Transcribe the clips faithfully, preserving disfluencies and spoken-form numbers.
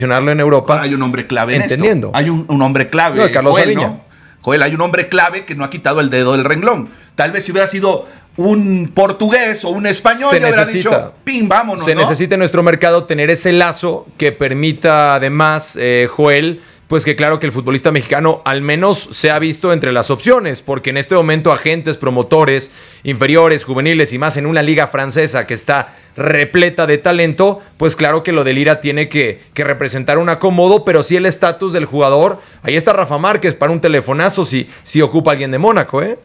en Europa. Hay un hombre clave en entendiendo. esto. Hay un, un hombre clave. No, Carlos Joel, Saviña. ¿no? Joel, hay un hombre clave que no ha quitado el dedo del renglón. Tal vez si hubiera sido un portugués o un español, se le hubiera necesita, dicho, pim, vámonos, Se ¿no? necesita en nuestro mercado tener ese lazo que permita además, eh, Joel, pues que claro que el futbolista mexicano al menos se ha visto entre las opciones, porque en este momento agentes, promotores, inferiores, juveniles y más en una liga francesa que está repleta de talento, pues claro que lo de Lira tiene que, que representar un acomodo, pero sí el estatus del jugador. Ahí está Rafa Márquez para un telefonazo si, si ocupa alguien de Mónaco, ¿eh?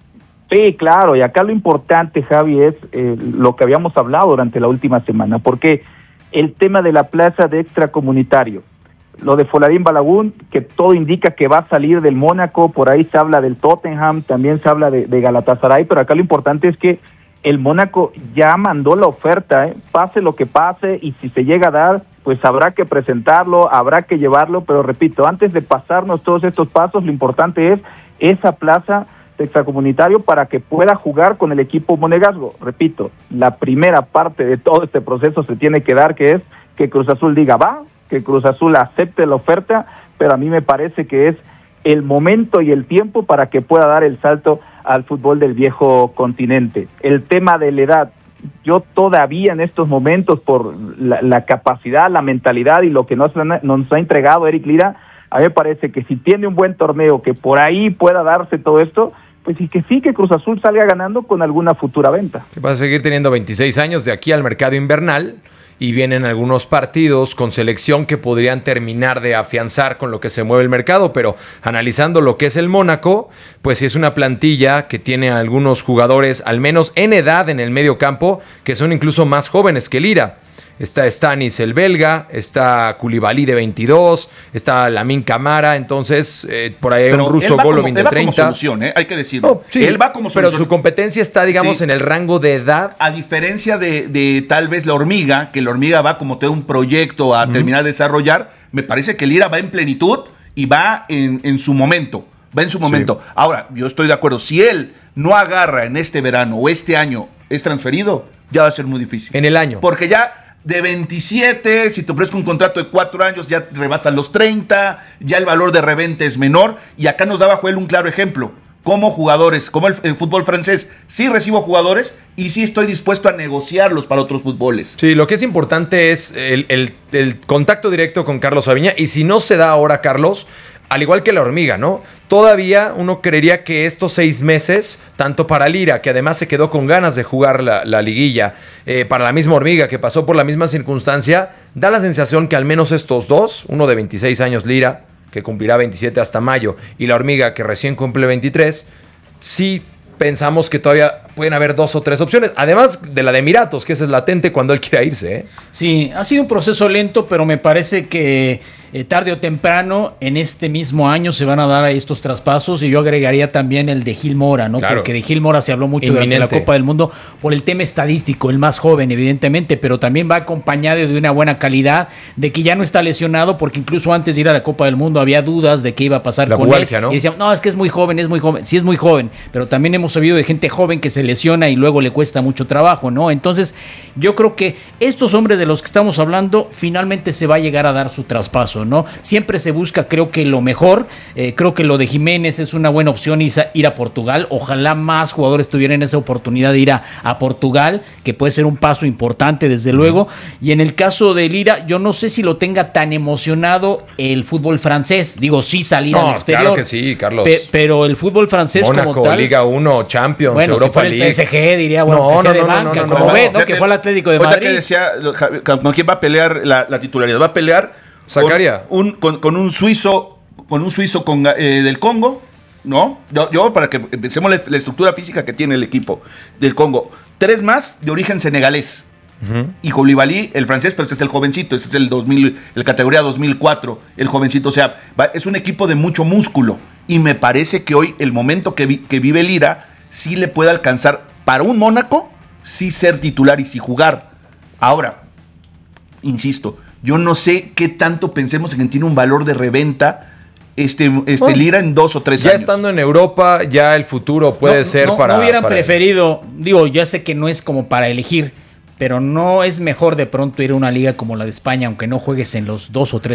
Sí, claro, y acá lo importante, Javi, es eh, lo que habíamos hablado durante la última semana, porque el tema de la plaza de extracomunitario, lo de Folarín Balaguer, que todo indica que va a salir del Mónaco, por ahí se habla del Tottenham, también se habla de, de Galatasaray, pero acá lo importante es que el Mónaco ya mandó la oferta, ¿eh? Pase lo que pase, y si se llega a dar, pues habrá que presentarlo, habrá que llevarlo, pero repito, antes de pasarnos todos estos pasos, lo importante es esa plaza extracomunitario para que pueda jugar con el equipo monegasco. Repito, la primera parte de todo este proceso se tiene que dar, que es que Cruz Azul diga va, que Cruz Azul acepte la oferta, pero a mí me parece que es el momento y el tiempo para que pueda dar el salto al fútbol del viejo continente. El tema de la edad, yo todavía en estos momentos, por la, la capacidad, la mentalidad y lo que nos, nos ha entregado Eric Lira, a mí me parece que si tiene un buen torneo, que por ahí pueda darse todo esto, pues y que sí, que Cruz Azul salga ganando con alguna futura venta. Que va a seguir teniendo veintiséis años de aquí al mercado invernal, y vienen algunos partidos con selección que podrían terminar de afianzar con lo que se mueve el mercado, pero analizando lo que es el Mónaco, pues sí es una plantilla que tiene algunos jugadores, al menos en edad en el medio campo, que son incluso más jóvenes que Lira. Está Stanis el belga, está Koulibaly de veintidós, está Lamine Camara, entonces eh, por ahí hay Pero un ruso Golovin de treinta. treinta. Como solución, ¿eh? Hay que decirlo. No, sí, él va como pero solución. su competencia está, digamos, sí, en el rango de edad. A diferencia de, de tal vez la hormiga, que la hormiga va como todo un proyecto a uh-huh. terminar de desarrollar, me parece que Lira va en plenitud y va en, en su momento. Va en su momento. Sí. Ahora, yo estoy de acuerdo. Si él no agarra en este verano o este año, es transferido, ya va a ser muy difícil. En el año. Porque ya de veintisiete, si te ofrezco un contrato de cuatro años, ya rebasan los treinta, ya el valor de reventa es menor, y acá nos daba Joel un claro ejemplo. Como jugadores, como el, el fútbol francés, sí recibo jugadores y sí estoy dispuesto a negociarlos para otros fútboles. Sí, lo que es importante es el, el, el contacto directo con Carlos Saviña, y si no se da ahora, Carlos, al igual que la hormiga, ¿no? Todavía uno creería que estos seis meses, tanto para Lira, que además se quedó con ganas de jugar la, la liguilla, eh, para la misma hormiga, que pasó por la misma circunstancia, da la sensación que al menos estos dos, uno de veintiséis años, Lira, que cumplirá veintisiete hasta mayo, y la hormiga, que recién cumple veintitrés, sí pensamos que todavía pueden haber dos o tres opciones, además de la de Emiratos, que esa es latente cuando él quiera irse, ¿eh? Sí, ha sido un proceso lento, pero me parece que eh, tarde o temprano en este mismo año se van a dar estos traspasos, y yo agregaría también el de Gil Mora, ¿no? Claro. Porque de Gil Mora se habló mucho Inminente. durante la Copa del Mundo por el tema estadístico, el más joven evidentemente, pero también va acompañado de una buena calidad, de que ya no está lesionado, porque incluso antes de ir a la Copa del Mundo había dudas de qué iba a pasar la con bualgia, él, ¿no? Y decían, no, es que es muy joven, es muy joven, sí es muy joven, pero también hemos sabido de gente joven que se lesiona y luego le cuesta mucho trabajo, ¿no? Entonces yo creo que estos hombres de los que estamos hablando finalmente se va a llegar a dar su traspaso, ¿no? Siempre se busca, creo que lo mejor, eh, creo que lo de Jiménez es una buena opción, ir a Portugal, ojalá más jugadores tuvieran esa oportunidad de ir a, a Portugal, que puede ser un paso importante desde uh-huh. luego, y en el caso de Lira, yo no sé si lo tenga tan emocionado el fútbol francés, digo, sí salir no, al exterior. Claro que sí, Carlos. Pe- pero el fútbol francés Mónaco, como tal, Liga uno, Champions, bueno, Europa si League. El P S G diría, bueno, no, que sea no, de no, banca, no, no, como no, ve, no, ¿no? que, que fue al Atlético de Madrid. Madrid. Que decía, ¿con quién va a pelear la, la titularidad? Va a pelear Zacaria. Con un, con, con un suizo, con un suizo con, eh, del Congo, ¿no? Yo, yo para que empecemos la, la estructura física que tiene el equipo del Congo. Tres más de origen senegalés. Uh-huh. Y Koulibaly, el francés, pero este es el jovencito, este es el dos mil, el categoría dos mil cuatro, el jovencito, o sea, va, es un equipo de mucho músculo, y me parece que hoy el momento que, vi, que vive Lira sí le puede alcanzar para un Mónaco, sí ser titular y sí jugar. Ahora, insisto, yo no sé qué tanto pensemos en que tiene un valor de reventa este, este oh, Lira en dos o tres ya años. Ya estando en Europa, ya el futuro puede no, ser no, para... No hubieran para preferido, digo, ya sé que no es como para elegir, pero no es mejor de pronto ir a una liga como la de España, aunque no juegues en los dos o tres